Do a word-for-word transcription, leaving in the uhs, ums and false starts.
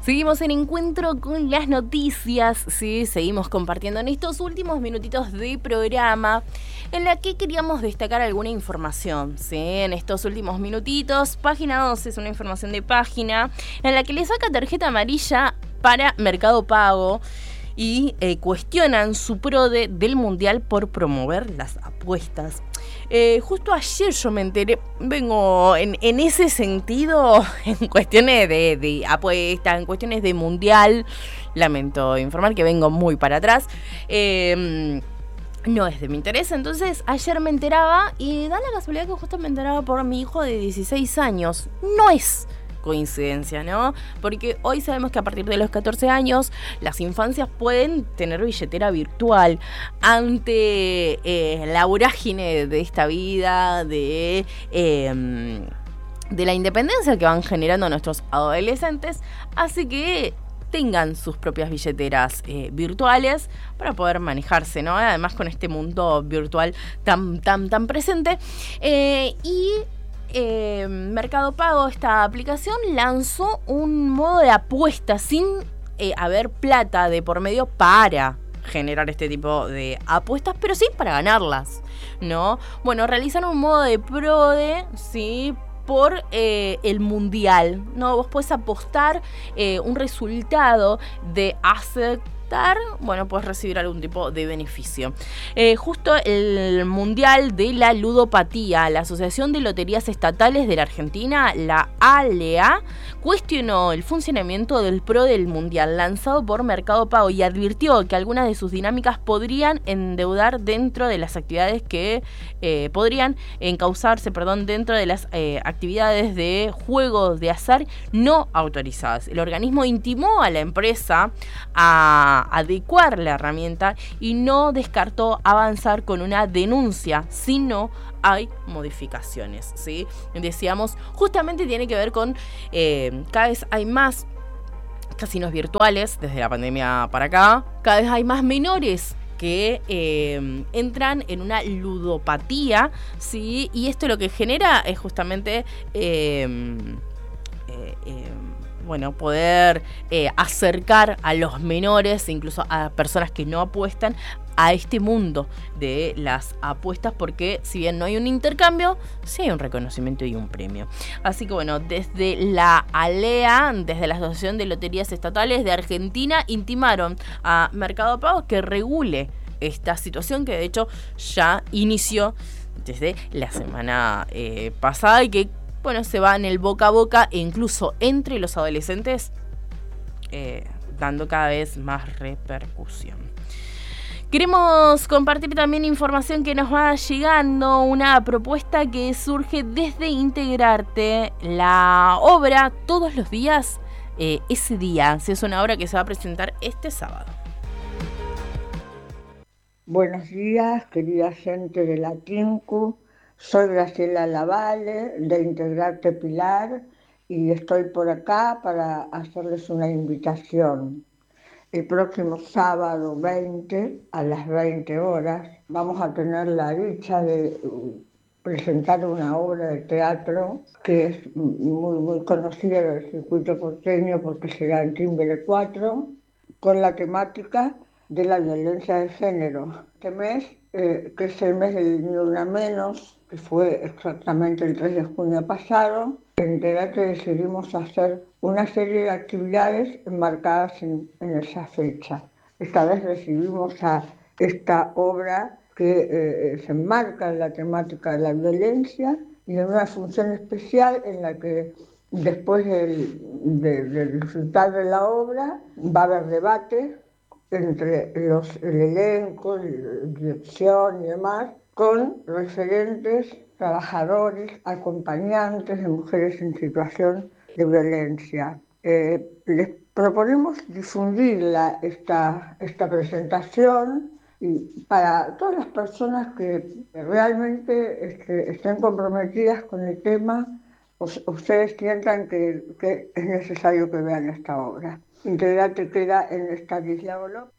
Seguimos en Encuentro con las noticias, sí, seguimos compartiendo en estos últimos minutitos de programa en la que queríamos destacar alguna información, sí, en estos últimos minutitos. Página dos es una información de página en la que le saca tarjeta amarilla para Mercado Pago y eh, cuestionan su PRODE del Mundial por promover las apuestas. Eh, justo ayer yo me enteré, vengo en, en ese sentido, en cuestiones de, de apuestas, en cuestiones de mundial, lamento informar que vengo muy para atrás, eh, no es de mi interés. Entonces ayer me enteraba y da la casualidad que justo me enteraba por mi hijo de dieciséis años, no es coincidencia, ¿no? Porque hoy sabemos que a partir de los catorce años las infancias pueden tener billetera virtual ante eh, la vorágine de esta vida, de, eh, de la independencia que van generando nuestros adolescentes, así que tengan sus propias billeteras eh, virtuales para poder manejarse, ¿no? Además con este mundo virtual tan, tan, tan presente. Eh, y Eh, Mercado Pago, esta aplicación, lanzó un modo de apuesta sin eh, haber plata de por medio para generar este tipo de apuestas, pero sí para ganarlas, ¿no? Bueno, realizaron un modo de PRODE, ¿sí?, por eh, el mundial, ¿no? Vos podés apostar eh, un resultado de aceptar, bueno, puedes recibir algún tipo de beneficio. Eh, justo el Mundial de la Ludopatía, la Asociación de Loterías Estatales de la Argentina, la A L E A, cuestionó el funcionamiento del PRO del Mundial lanzado por Mercado Pago y advirtió que algunas de sus dinámicas podrían endeudar dentro de las actividades que eh, podrían encauzarse, perdón, dentro de las eh, actividades de juegos de azar no autorizadas. El organismo intimó a la empresa a adecuar la herramienta y no descartó avanzar con una denuncia si no hay modificaciones, ¿sí? Decíamos, justamente tiene que ver con eh, cada vez hay más casinos virtuales desde la pandemia para acá, cada vez hay más menores que eh, entran en una ludopatía, ¿sí? Y esto lo que genera es justamente eh, eh, eh, bueno, poder eh, acercar a los menores, incluso a personas que no apuestan, a este mundo de las apuestas, porque si bien no hay un intercambio, sí hay un reconocimiento y un premio. Así que bueno, desde la A L E A, desde la Asociación de Loterías Estatales de Argentina, intimaron a Mercado Pago que regule esta situación, que de hecho ya inició desde la semana eh, pasada y que, bueno, se va en el boca a boca e incluso entre los adolescentes, eh, dando cada vez más repercusión. Queremos compartir también información que nos va llegando, una propuesta que surge desde Integrarte, la obra Todos los días, eh, ese día. Es una obra que se va a presentar este sábado. Buenos días, querida gente de la TINCU. Soy Graciela Lavalle, de Integrarte Pilar, y estoy por acá para hacerles una invitación. El próximo sábado veinte, a las veinte horas, vamos a tener la dicha de presentar una obra de teatro que es muy, muy conocida del circuito porteño porque será en Timbre cuatro, con la temática de la violencia de género. Este mes, eh, que es el mes del Ni Una Menos, que fue exactamente el tres de junio pasado, en Integrarte decidimos hacer una serie de actividades enmarcadas en, en esa fecha. Esta vez recibimos a esta obra que eh, se enmarca en la temática de la violencia y en una función especial en la que después del, de, del disfrutar de la obra va a haber debate entre los, el elenco, la dirección y demás, con referentes, trabajadores, acompañantes de mujeres en situación de violencia. Eh, les proponemos difundir la, esta, esta presentación y para todas las personas que realmente este, estén comprometidas con el tema, o, ustedes sientan que, que es necesario que vean esta obra. Integrarte queda en Estanislao López.